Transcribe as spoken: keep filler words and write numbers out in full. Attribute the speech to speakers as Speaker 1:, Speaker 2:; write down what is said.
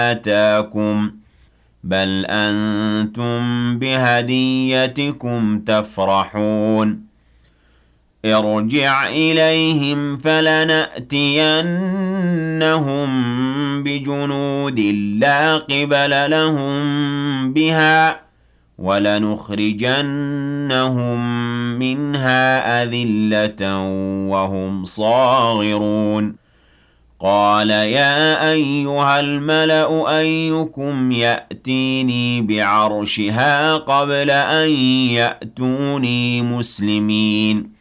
Speaker 1: آتاكم بل أنتم بهديتكم تفرحون ارجع إليهم فلنأتينهم بجنود لا قبل لهم بها ولنخرجنهم منها أذلة وهم صاغرون قال يا أيها الملأ أيكم يأتيني بعرشها قبل أن يأتوني مسلمين